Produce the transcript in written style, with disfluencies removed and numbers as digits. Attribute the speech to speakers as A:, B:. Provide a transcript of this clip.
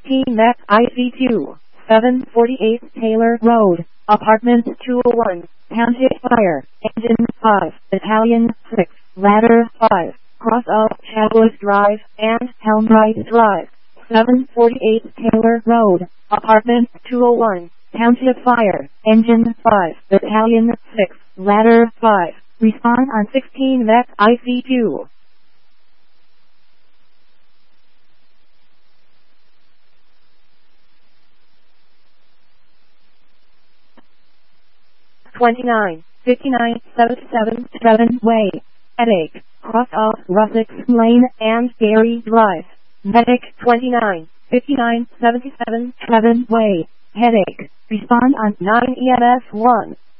A: 16 Mac IC2, 748 Taylor Road, Apartment 201, Township Fire, Engine 5, Battalion 6, Ladder 5, Cross of Chadwick Drive, and Helmbright Drive, 748 Taylor Road, Apartment 201, Township Fire, Engine 5, Battalion 6, Ladder 5. Respond on 16 Mac IC2. (29, 59, 77, 7 Way, Headache, cross of Russex Lane and Gary Drive, Medic 29, 59, 77, 7 Way, Headache. Respond on 9 EMS 1.